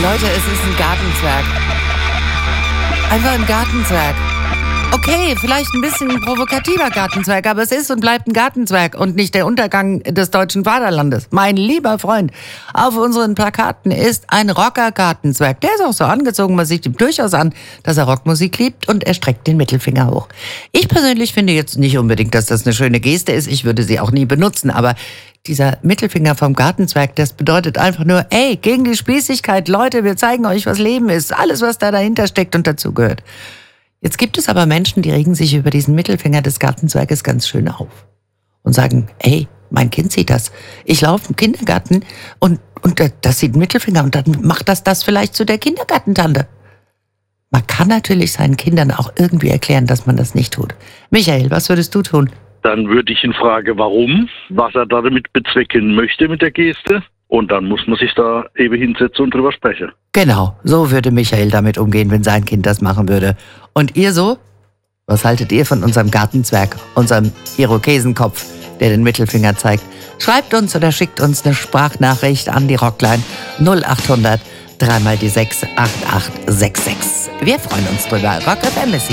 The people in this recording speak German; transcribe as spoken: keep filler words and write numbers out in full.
Leute, es ist ein Gartenzwerg. Einfach ein Gartenzwerg. Okay, vielleicht ein bisschen provokativer Gartenzwerg, aber es ist und bleibt ein Gartenzwerg und nicht der Untergang des deutschen Vaterlandes. Mein lieber Freund, auf unseren Plakaten ist ein Rocker-Gartenzwerg. Der ist auch so angezogen, man sieht ihm durchaus an, dass er Rockmusik liebt und er streckt den Mittelfinger hoch. Ich persönlich finde jetzt nicht unbedingt, dass das eine schöne Geste ist. Ich würde sie auch nie benutzen, aber dieser Mittelfinger vom Gartenzwerg, das bedeutet einfach nur, ey, gegen die Spießigkeit, Leute, wir zeigen euch, was Leben ist. Alles, was da dahinter steckt und dazugehört. Jetzt gibt es aber Menschen, die regen sich über diesen Mittelfinger des Gartenzwerges ganz schön auf und sagen, ey, mein Kind sieht das. Ich laufe im Kindergarten und, und das sieht einen Mittelfinger und dann macht das das vielleicht zu der Kindergartentante. Man kann natürlich seinen Kindern auch irgendwie erklären, dass man das nicht tut. Michael, was würdest du tun? Dann würde ich ihn fragen, warum, was er damit bezwecken möchte mit der Geste. Und dann muss man sich da eben hinsetzen und drüber sprechen. Genau, so würde Michael damit umgehen, wenn sein Kind das machen würde. Und ihr so? Was haltet ihr von unserem Gartenzwerg, unserem Irokesenkopf, der den Mittelfinger zeigt? Schreibt uns oder schickt uns eine Sprachnachricht an die Rockline null acht hundert drei mal die sechs acht acht sechs sechs. Wir freuen uns drüber. Rock F M ist hier.